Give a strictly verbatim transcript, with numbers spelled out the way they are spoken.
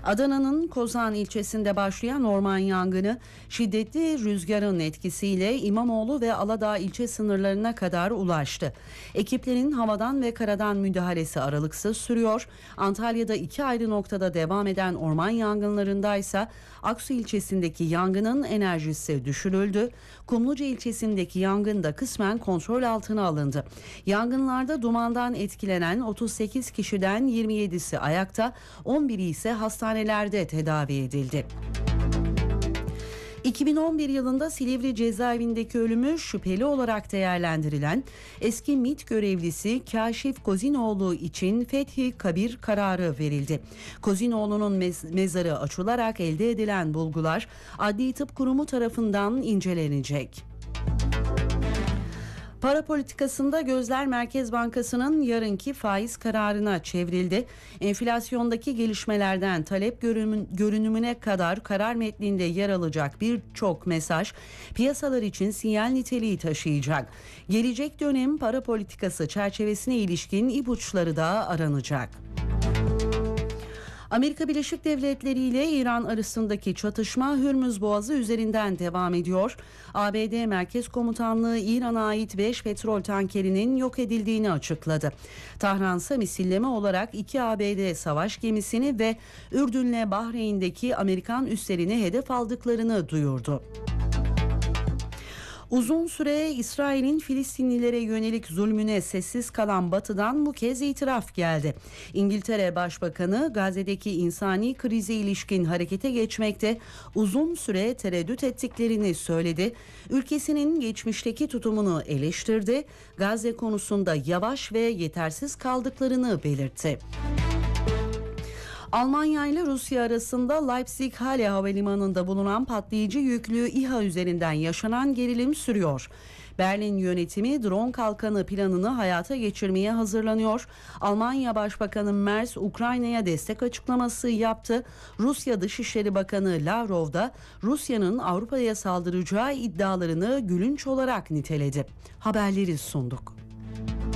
Adana'nın Kozan ilçesinde başlayan orman yangını şiddetli rüzgarın etkisiyle İmamoğlu ve Aladağ ilçe sınırlarına kadar ulaştı. Ekiplerin havadan ve karadan müdahalesi aralıksız sürüyor. Antalya'da iki ayrı noktada devam eden orman yangınlarındaysa Aksu ilçesindeki yangının enerjisi düşürüldü. Kumluca ilçesindeki yangın da kısmen kontrol altına alındı. Yangınlarda dumandan etkilenen otuz sekiz kişiden yirmi yedisi ayakta, on biri ise hastanelerde tedavi edildi. iki bin on bir yılında Silivri cezaevindeki ölümü şüpheli olarak değerlendirilen eski MİT görevlisi Kaşif Kozinoğlu için fethi kabir kararı verildi. Kozinoğlu'nun mez- mezarı açılarak elde edilen bulgular Adli Tıp Kurumu tarafından incelenecek. Para politikasında gözler Merkez Bankası'nın yarınki faiz kararına çevrildi. Enflasyondaki gelişmelerden talep görünüm, görünümüne kadar karar metninde yer alacak birçok mesaj piyasalar için sinyal niteliği taşıyacak. Gelecek dönem para politikası çerçevesine ilişkin ipuçları da aranacak. Amerika Birleşik Devletleri ile İran arasındaki çatışma Hürmüz Boğazı üzerinden devam ediyor. A B D Merkez Komutanlığı İran'a ait beş petrol tankerinin yok edildiğini açıkladı. Tahran ise misilleme olarak iki A B D savaş gemisini ve Ürdün'le Bahreyn'deki Amerikan üslerini hedef aldıklarını duyurdu. Uzun süre İsrail'in Filistinlilere yönelik zulmüne sessiz kalan Batı'dan bu kez itiraf geldi. İngiltere Başbakanı Gazze'deki insani krize ilişkin harekete geçmekte uzun süre tereddüt ettiklerini söyledi. Ülkesinin geçmişteki tutumunu eleştirdi. Gazze konusunda yavaş ve yetersiz kaldıklarını belirtti. Almanya ile Rusya arasında Leipzig-Halle havalimanında bulunan patlayıcı yüklü İHA üzerinden yaşanan gerilim sürüyor. Berlin yönetimi drone kalkanı planını hayata geçirmeye hazırlanıyor. Almanya Başbakanı Merz Ukrayna'ya destek açıklaması yaptı. Rusya Dışişleri Bakanı Lavrov da Rusya'nın Avrupa'ya saldıracağı iddialarını gülünç olarak niteledi. Haberleri sunduk.